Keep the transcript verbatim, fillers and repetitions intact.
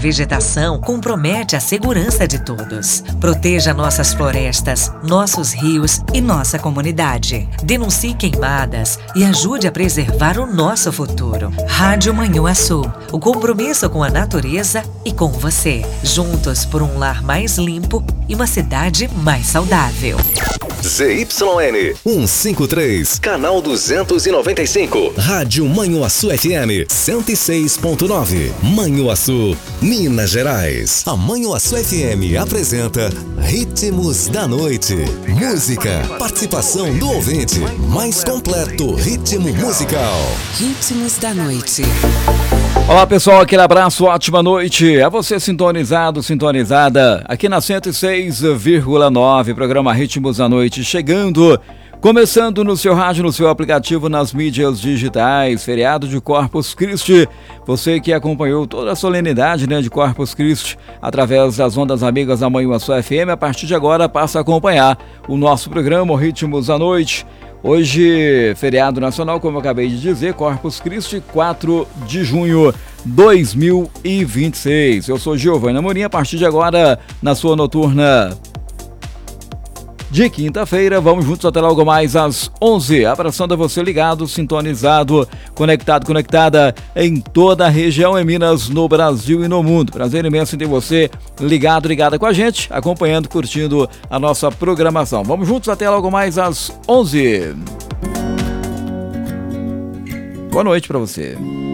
vegetação compromete a segurança de todos. Proteja nossas florestas, nossos rios e nossa comunidade. Denuncie queimadas e ajude a preservar o nosso futuro. Rádio Manhuaçu, o compromisso com a natureza e com você. Juntos por um lar mais limpo e uma cidade mais saudável. Z Y N cento e cinquenta e três, canal duzentos e noventa e cinco. Rádio Manhuaçu F M cento e seis ponto nove. Manhuaçu, Minas Gerais. A Manhuaçu F M apresenta Ritmos da Noite. Música, participação do ouvinte, mais completo ritmo musical. Ritmos da Noite. Olá pessoal, aquele abraço, ótima noite. A você sintonizado, sintonizada aqui na cento e seis vírgula nove, programa Ritmos da Noite chegando, começando no seu rádio, no seu aplicativo, nas mídias digitais, feriado de Corpus Christi. Você que acompanhou toda a solenidade, né, de Corpus Christi através das ondas amigas da Manhuaçu F M, a partir de agora passa a acompanhar o nosso programa Ritmos da Noite. Hoje, feriado nacional, como eu acabei de dizer, Corpus Christi, quatro de junho de dois mil e vinte e seis. Eu sou Giovanni Amorim, a partir de agora, na sua noturna de quinta-feira, vamos juntos até logo mais às onze. Abraçando a você ligado, sintonizado, conectado, conectada em toda a região, em Minas, no Brasil e no mundo. Prazer imenso em ter você ligado, ligada com a gente, acompanhando, curtindo a nossa programação. Vamos juntos até logo mais às onze. Boa noite para você.